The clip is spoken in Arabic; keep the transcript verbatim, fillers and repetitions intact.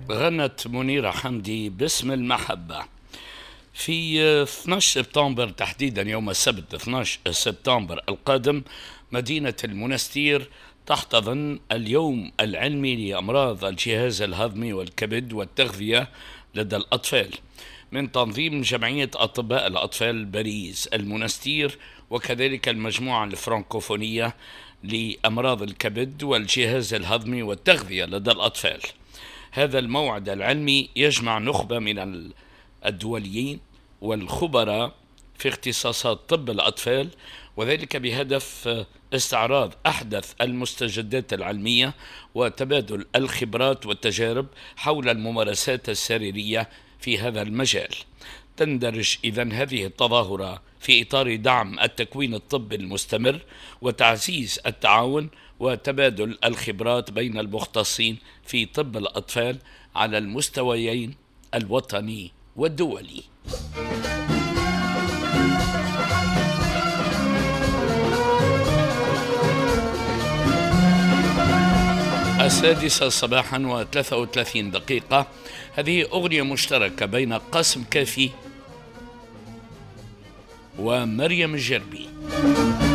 غنت منيرة حمدي باسم المحبة في اثني عشر سبتمبر، تحديدا يوم السبت اثني عشر سبتمبر القادم. مدينة المنستير تحتضن اليوم العلمي لأمراض الجهاز الهضمي والكبد والتغذية لدى الأطفال من تنظيم جمعية أطباء الأطفال باريس المنستير، وكذلك المجموعة الفرنكوفونية لأمراض الكبد والجهاز الهضمي والتغذية لدى الأطفال. هذا الموعد العلمي يجمع نخبة من الدوليين والخبراء في اختصاصات طب الأطفال، وذلك بهدف استعراض أحدث المستجدات العلمية وتبادل الخبرات والتجارب حول الممارسات السريرية في هذا المجال. تندرج إذن هذه التظاهرة في إطار دعم التكوين الطبي المستمر وتعزيز التعاون وتبادل الخبرات بين المختصين في طب الأطفال على المستويين الوطني والدولي. السادسة صباحا وثلاثة وثلاثين دقيقة. هذه أغنية مشتركة بين قاسم كافي ومريم الجربي.